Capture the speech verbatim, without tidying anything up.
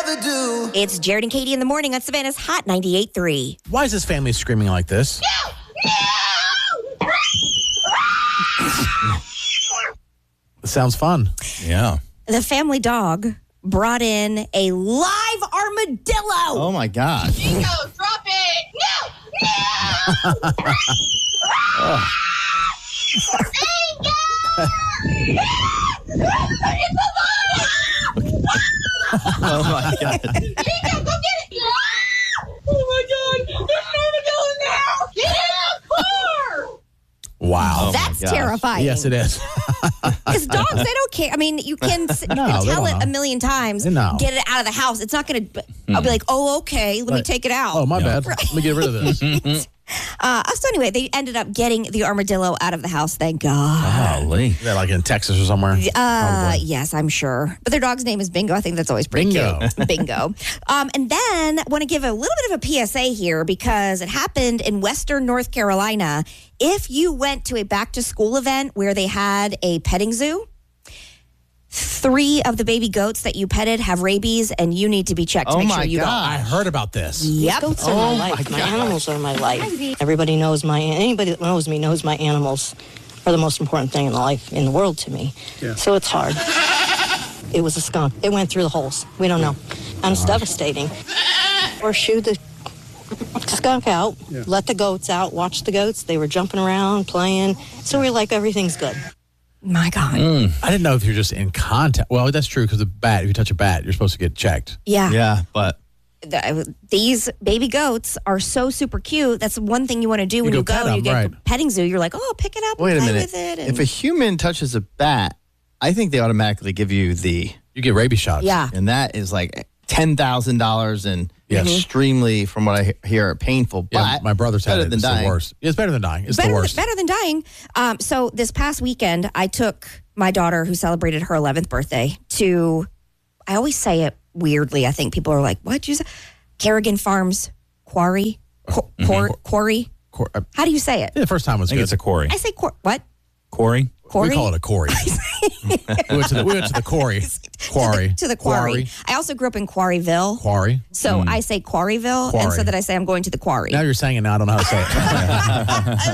ever do. It's Jared and Katie in the morning on Savannah's Hot ninety-eight point three. Why is this family screaming like this? It sounds fun. Yeah. The family dog brought in a live armadillo. Oh, my gosh. Bingo, drop it! No! No! Oh. Bingo! It's alive! Oh, my God. Bingo, go get it! Oh, my God! There's an armadillo in there! Get in the car! Wow. Oh, my That's gosh. terrifying. Yes, it is. Because dogs, they don't care. I mean, you can, you No, can they tell don't it know. a million times. They know. Get it out of the house. It's not going to. I'll be like, oh, okay. Let me Right. take it out. Oh, my Yeah. bad. Let me get rid of this. Uh, so anyway, they ended up getting the armadillo out of the house. Thank God. Golly. They're like in Texas or somewhere. Uh, Probably. yes, I'm sure. But their dog's name is Bingo. I think that's always pretty Bingo. cute. Bingo. Um, and then want to give a little bit of a P S A here because it happened in Western North Carolina. If you went to a back to school event where they had a petting zoo, three of the baby goats that you petted have rabies, and you need to be checked to Oh make my sure you God. I heard about this. don't. Yep. Goats are Oh my my life. My, gosh. animals are my life. Everybody knows my anybody that knows me knows my animals are the most important thing in the life in the world to me. So it's hard. It was a skunk. It went through the holes. We don't know. And it's devastating. Or shoo the skunk out, let the goats out, watch the goats. They were jumping around, playing. So we we're like, everything's good. My God. I didn't know if you're just in contact. Well, that's true because the bat, if you touch a bat, you're supposed to get checked. Yeah. Yeah, but The- these baby goats are so super cute. That's one thing you want to do when go you go pet and you them, get right. the petting zoo. You're like, oh, pick it up wait and a play minute. with it. And If a human touches a bat, I think they automatically give you the, You get rabies shots. yeah. and that is like ten thousand dollars and Yes. extremely, from what I he- hear, painful. Yeah, But my brother's had better it. than It's dying. the worst. It's better than dying. It's better, the worst. better than dying. Um, so this past weekend, I took my daughter, who celebrated her eleventh birthday, to, I always say it weirdly. I think people are like, what'd you say? Kerrigan Farms Quarry? Qu- quar- Quarry? Cor- uh, How do you say it? yeah, the first time was I think good. it's a quarry. I say quar- what? Quarry? Quarry? We call it a quarry. we, went to the, we went to the quarry. Quarry. To the, to the quarry. I also grew up in Quarryville. Quarry. So I say Quarryville, and Quarry. so that I say I'm going to the quarry. Now you're saying it now. I don't know how to say it.